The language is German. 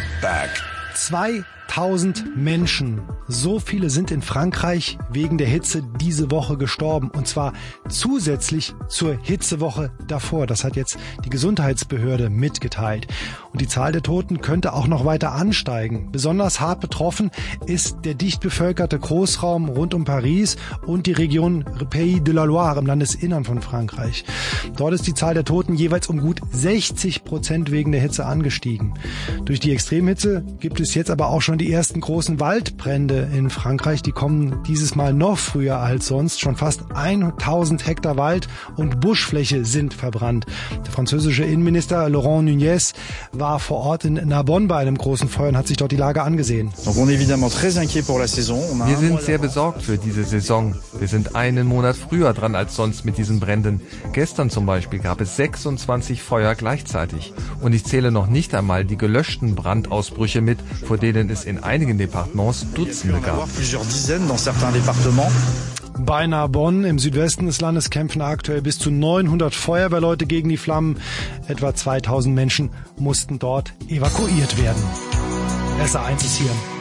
back. 2000 Menschen, so viele sind in Frankreich wegen der Hitze diese Woche gestorben. Und zwar zusätzlich zur Hitzewoche davor. Das hat jetzt die Gesundheitsbehörde mitgeteilt. Und die Zahl der Toten könnte auch noch weiter ansteigen. Besonders hart betroffen ist der dicht bevölkerte Großraum rund um Paris und die Region Pays de la Loire im Landesinnern von Frankreich. Dort ist die Zahl der Toten jeweils um gut 60% wegen der Hitze angestiegen. Durch die Extremhitze gibt es jetzt aber auch schon die ersten großen Waldbrände in Frankreich. Die kommen dieses Mal noch früher als sonst. Schon fast 1000 Hektar Wald und Buschfläche sind verbrannt. Der französische Innenminister Laurent Nunez war vor Ort in Narbonne bei einem großen Feuer und hat sich dort die Lage angesehen. Wir sind sehr besorgt für diese Saison. Wir sind einen Monat früher dran als sonst mit diesen Bränden. Gestern zum Beispiel gab es 26 Feuer gleichzeitig. Und ich zähle noch nicht einmal die gelöschten Brandausbrüche mit, vor denen es in einigen Departements Dutzende gab. Bei Narbonne im Südwesten des Landes kämpfen aktuell bis zu 900 Feuerwehrleute gegen die Flammen. Etwa 2000 Menschen mussten dort evakuiert werden. SA1 ist hier.